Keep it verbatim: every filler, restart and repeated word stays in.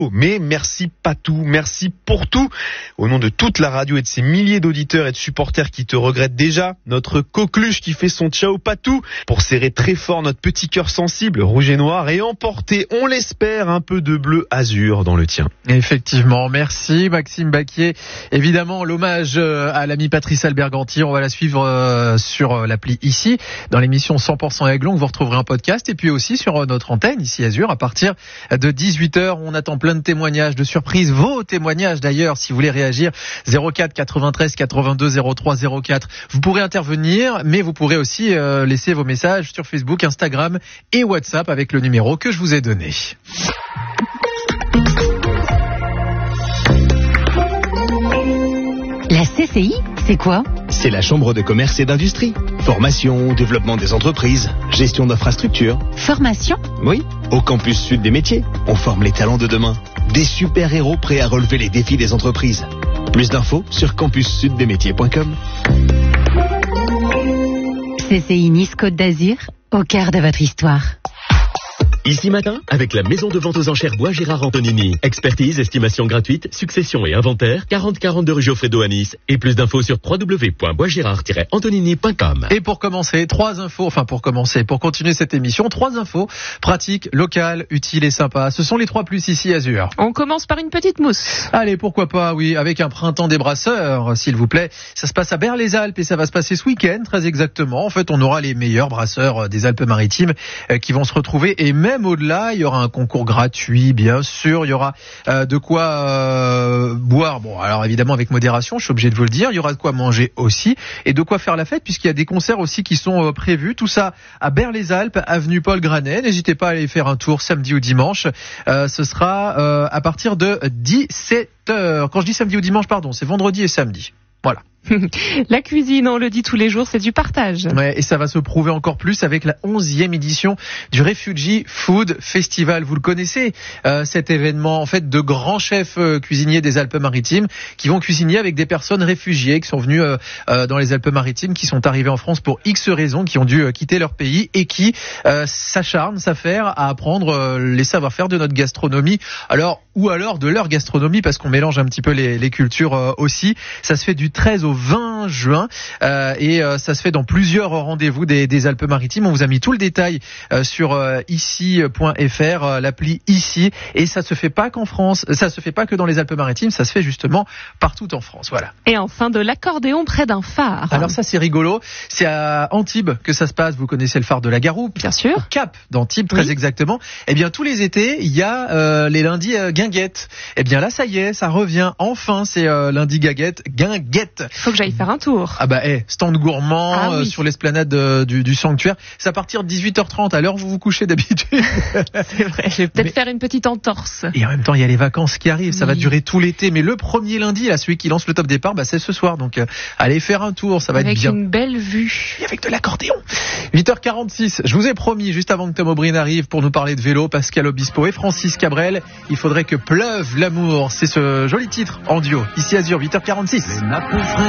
Mais merci Patou, merci pour tout. Au nom de toute la radio et de ces milliers d'auditeurs et de supporters qui te regrettent déjà, notre coqueluche qui fait son ciao Patou pour serrer très fort notre petit cœur sensible, rouge et noir, et emporter, on l'espère, un peu de bleu azur dans le tien. Effectivement, merci Maxime Baquier. Évidemment, l'hommage à l'ami Patrice Alberganti, on va la suivre sur l'appli ici, dans l'émission cent pour cent Aiglon, vous retrouverez un podcast, et puis aussi sur notre antenne, ici Azur, à partir de dix-huit heures, on attend plein de témoignages, de surprises, vos témoignages d'ailleurs, si vous voulez réagir, zéro quatre quatre-vingt-treize quatre-vingt-deux zéro trois zéro quatre. Vous pourrez intervenir, mais vous pourrez aussi euh, laisser vos messages sur Facebook, Instagram et WhatsApp avec le numéro que je vous ai donné. La C C I, c'est quoi ? C'est la Chambre de commerce et d'industrie. Formation, développement des entreprises, gestion d'infrastructures. Formation ? Oui, au campus sud des métiers, on forme les talents de demain. Des super-héros prêts à relever les défis des entreprises. Plus d'infos sur campus sud des métiers point com. C C I Nice Côte d'Azur, au cœur de votre histoire. Ici Matin, avec la maison de vente aux enchères Bois Gérard Antonini. Expertise, estimation gratuite, succession et inventaire, quarante quarante-deux rue Geoffredo à Nice. Et plus d'infos sur w w w point bois gérard tiret antonini point com. Et pour commencer, trois infos, enfin pour commencer, pour continuer cette émission, trois infos pratiques, locales, utiles et sympas. Ce sont les trois plus ici Azur. On commence par une petite mousse. Allez, pourquoi pas, oui, avec un printemps des brasseurs, s'il vous plaît. Ça se passe à Berre-les-Alpes et ça va se passer ce week-end, très exactement. En fait, on aura les meilleurs brasseurs des Alpes-Maritimes qui vont se retrouver, et même Même au-delà, il y aura un concours gratuit, bien sûr. Il y aura euh, de quoi euh, boire. Bon, alors évidemment avec modération, je suis obligé de vous le dire. Il y aura de quoi manger aussi et de quoi faire la fête, puisqu'il y a des concerts aussi qui sont euh, prévus. Tout ça à Berre-les-Alpes, avenue Paul Granet. N'hésitez pas à aller faire un tour samedi ou dimanche. Euh, ce sera euh, à partir de dix-sept heures. Quand je dis samedi ou dimanche, pardon, c'est vendredi et samedi. Voilà. La cuisine, on le dit tous les jours, c'est du partage. Ouais, et ça va se prouver encore plus avec la onzième édition du Refugee Food Festival. Vous le connaissez, euh, cet événement en fait de grands chefs euh, cuisiniers des Alpes-Maritimes qui vont cuisiner avec des personnes réfugiées qui sont venues euh, euh, dans les Alpes-Maritimes, qui sont arrivées en France pour X raisons, qui ont dû euh, quitter leur pays et qui euh, s'acharnent, s'affairent à apprendre euh, les savoir-faire de notre gastronomie. Alors ou alors de leur gastronomie, parce qu'on mélange un petit peu les, les cultures euh, aussi. Ça se fait du treize au vingt juin euh, et euh, ça se fait dans plusieurs rendez-vous des, des Alpes-Maritimes. On vous a mis tout le détail euh, sur euh, ici point f r, euh, l'appli ici, et ça se fait pas qu'en France, ça se fait pas que dans les Alpes-Maritimes, ça se fait justement partout en France. Voilà. Et enfin de l'accordéon près d'un phare. Alors ça c'est rigolo, c'est à Antibes que ça se passe. Vous connaissez le phare de la Garoupe, bien sûr. Au Cap d'Antibes, très oui. exactement. Eh bien tous les étés il y a euh, les lundis euh, guinguettes. Eh bien là ça y est, ça revient enfin, c'est euh, lundi guinguette, guinguette. Faut que j'aille faire un tour. Ah bah hey, stand gourmand ah, oui. euh, sur l'esplanade euh, du, du sanctuaire. C'est à partir de dix-huit heures trente, à l'heure où vous vous couchez d'habitude. C'est vrai, je vais peut-être mais... faire une petite entorse. Et en même temps, il y a les vacances qui arrivent, ça oui. va durer tout l'été. Mais le premier lundi, là, celui qui lance le top départ, bah, c'est ce soir. Donc euh, allez faire un tour, ça va avec être bien. Avec une belle vue. Et avec de l'accordéon. huit heures quarante-six, je vous ai promis, juste avant que Tom Aubry n'arrive pour nous parler de vélo, Pascal Obispo et Francis Cabrel, il faudrait que pleuve l'amour. C'est ce joli titre en duo. Ici Azur, huit heures quarante-six.